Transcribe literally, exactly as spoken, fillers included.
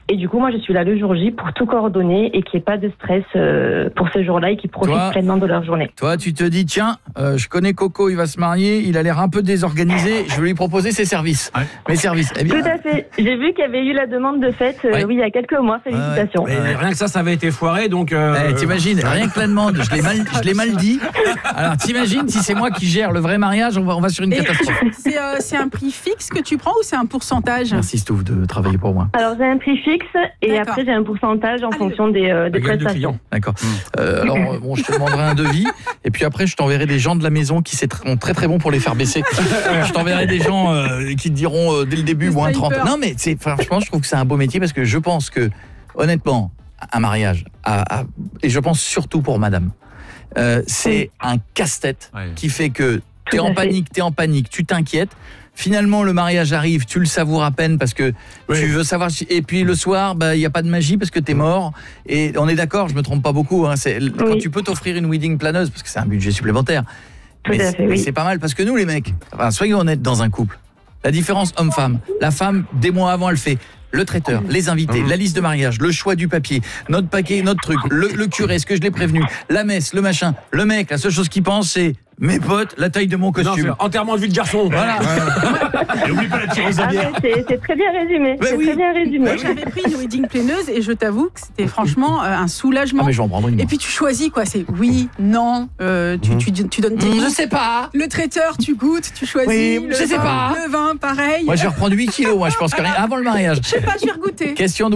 Et du coup, moi, je suis là le jour J pour tout coordonner et qu'il n'y ait pas de stress euh, pour ce jour-là et qu'ils profitent toi, pleinement de leur journée. Toi, tu te dis, tiens, euh, je connais Coco, il va se marier, il a l'air un peu désorganisé, je vais lui proposer ses services. Ouais. Mes services. Eh bien... Tout à fait. J'ai vu qu'il y avait eu la demande de fête, euh, ouais. oui, il y a quelques mois. Félicitations. Ouais, ouais. Rien que ça, ça avait été foiré, donc... Euh... Eh, t'imagines, rien que la demande, je l'ai mal, je l'ai mal dit. Alors, t'imagines, si c'est moi qui gère le vrai mariage, on va, on va sur une catastrophe. C'est, euh, c'est un prix fixe que tu prends ou c'est un pourcentage ? Merci Stouff de travailler pour moi. Alors, j'ai un prix fixe et D'accord. après, j'ai un pourcentage en Allez. fonction des, euh, des prestations. De D'accord. Euh, alors, bon, je te demanderai un devis et puis après, je t'enverrai des gens de la maison qui sont très très bons pour les faire baisser. Je t'enverrai des gens euh, qui te diront euh, dès le début moins trente. Non, mais c'est, franchement, je trouve que c'est un beau métier parce que je pense que, honnêtement, un mariage, à, à, et je pense surtout pour madame, euh, c'est oui. un casse-tête ouais. qui fait que t'es en panique, t'es en panique, tu t'inquiètes. Finalement, le mariage arrive, tu le savoures à peine parce que oui. tu veux savoir. Et puis le soir, bah il y a pas de magie parce que t'es mort. Et on est d'accord, je me trompe pas beaucoup. Hein, c'est oui. quand tu peux t'offrir une wedding planeuse parce que c'est un budget supplémentaire. Tout mais, à fait, mais oui. c'est pas mal parce que nous les mecs, enfin, soyons honnêtes dans un couple. La différence homme-femme, la femme des mois avant elle fait le traiteur, les invités, mmh. la liste de mariage, le choix du papier, notre paquet, notre truc, le, le curé, est-ce que je l'ai prévenu, la messe, le machin, le mec, la seule chose qu'il pense c'est mes potes, la taille de mon costume. Non, enterrement de vie de garçon. Voilà. Et oublie pas la tireuse à bière. Ah, c'est, c'est très bien résumé. Ben c'est oui. très bien résumé. Moi, j'avais pris une wedding planeuse et je t'avoue que c'était franchement euh, un soulagement. Ah, mais je vais en prendre une. Et puis tu choisis quoi, c'est oui, non, euh, tu, mmh. tu, tu, tu donnes tes mmh, goûts. Je sais pas. Le traiteur, tu goûtes, tu choisis. Oui, le je sais vin, pas. Le vin, pareil. Moi, je vais reprendre huit kilos. Moi, je pense que rien avant le mariage. Je sais pas, je vais regoûter. Question de